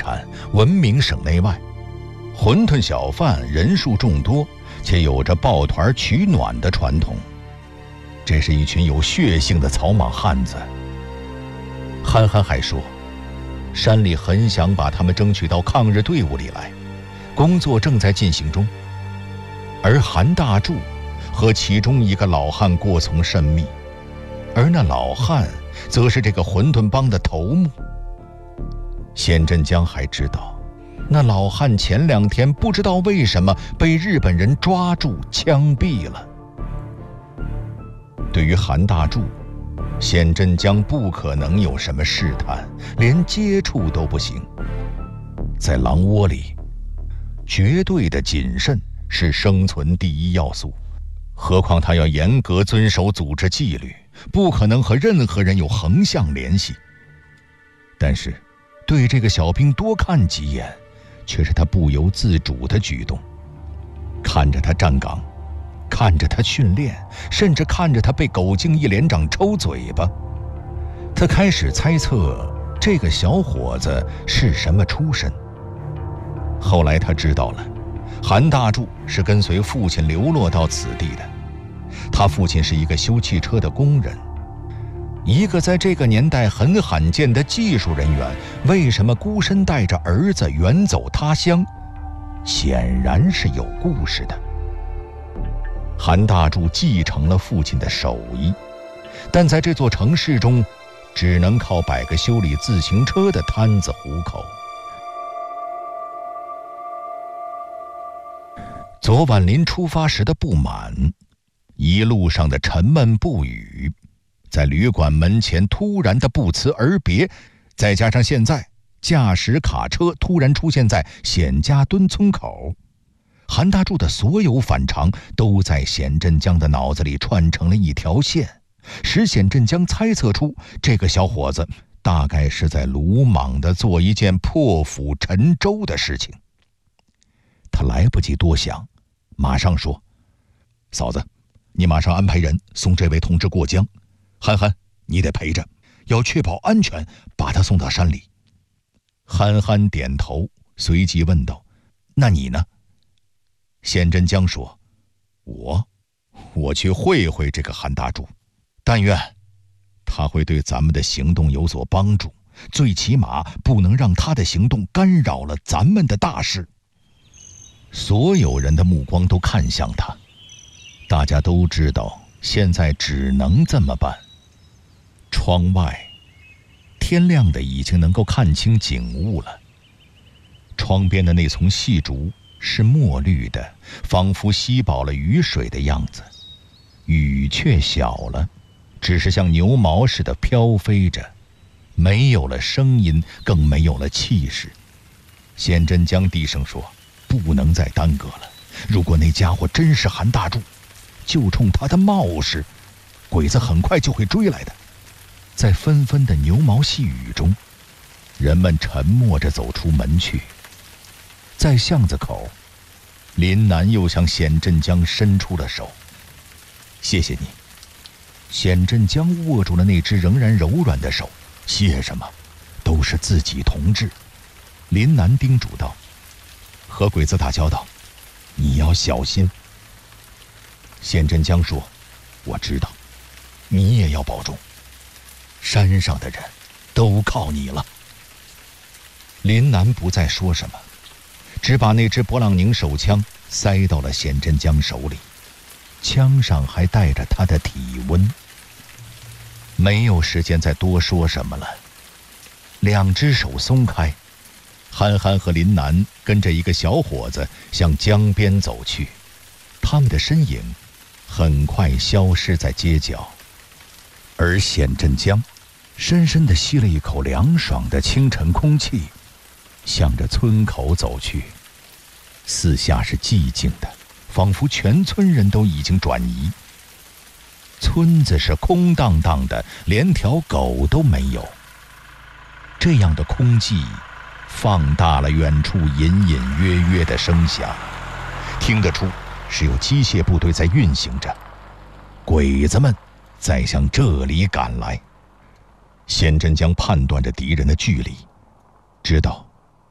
产，闻名省内外。馄饨小贩人数众多，且有着抱团取暖的传统。这是一群有血性的草莽汉子。憨憨还说，山里很想把他们争取到抗日队伍里来，工作正在进行中。而韩大柱和其中一个老汉过从甚密，而那老汉则是这个馄饨帮的头目。鲜真江还知道，那老汉前2天不知道为什么被日本人抓住枪毙了。对于韩大柱，鲜真江不可能有什么试探，连接触都不行。在狼窝里，绝对的谨慎是生存第一要素，何况他要严格遵守组织纪律，不可能和任何人有横向联系。但是对这个小兵多看几眼，却是他不由自主的举动。看着他站岗，看着他训练，甚至看着他被狗敬一连掌抽嘴巴，他开始猜测这个小伙子是什么出身。后来他知道了，韩大柱是跟随父亲流落到此地的，他父亲是一个修汽车的工人。一个在这个年代很罕见的技术人员，为什么孤身带着儿子远走他乡？显然是有故事的。韩大柱继承了父亲的手艺，但在这座城市中，只能靠摆个修理自行车的摊子糊口。昨晚临出发时的不满，一路上的沉闷不语，在旅馆门前突然的不辞而别，再加上现在驾驶卡车突然出现在显家墩村口，韩大柱的所有反常都在鲜真江的脑子里串成了一条线，使鲜真江猜测出这个小伙子大概是在鲁莽地做一件破釜沉舟的事情。他来不及多想，马上说：嫂子，你马上安排人送这位同志过江，憨憨你得陪着，要确保安全，把他送到山里。憨憨点头，随即问道：那你呢？鲜真江说：我去会会这个韩大柱，但愿他会对咱们的行动有所帮助，最起码不能让他的行动干扰了咱们的大事。所有人的目光都看向他，大家都知道现在只能这么办。窗外天亮的已经能够看清景物了，窗边的那丛细竹是墨绿的，仿佛吸饱了雨水的样子，雨却小了，只是像牛毛似的飘飞着，没有了声音，更没有了气势。鲜真江低声说：不能再耽搁了，如果那家伙真是韩大柱，就冲他的冒失，鬼子很快就会追来的。在纷纷的牛毛细雨中，人们沉默着走出门去。在巷子口，林南又向鲜真江伸出了手。谢谢你。鲜真江握住了那只仍然柔软的手。谢什么，都是自己同志。林南叮嘱道：和鬼子打交道，你要小心。鲜真江说：我知道，你也要保重，山上的人都靠你了。林南不再说什么，只把那只勃朗宁手枪塞到了鲜真江手里，枪上还带着他的体温。没有时间再多说什么了，两只手松开，憨憨和林南跟着一个小伙子向江边走去，他们的身影很快消失在街角。而鲜真江深深地吸了一口凉爽的清晨空气，向着村口走去。四下是寂静的，仿佛全村人都已经转移。村子是空荡荡的，连条狗都没有。这样的空寂放大了远处隐隐约约的声响，听得出是有机械部队在运行着，鬼子们在向这里赶来。鲜真江判断着敌人的距离，知道